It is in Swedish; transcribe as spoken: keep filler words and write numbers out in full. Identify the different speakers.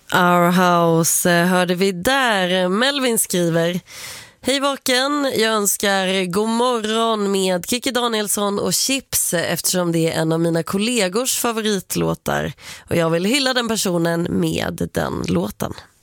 Speaker 1: Our House hörde vi där. Melvin skriver: Hej Vaken, jag önskar god morgon med Kiki Danielsson och Chips eftersom det är en av mina kollegors favoritlåtar och jag vill hylla den personen med den låten.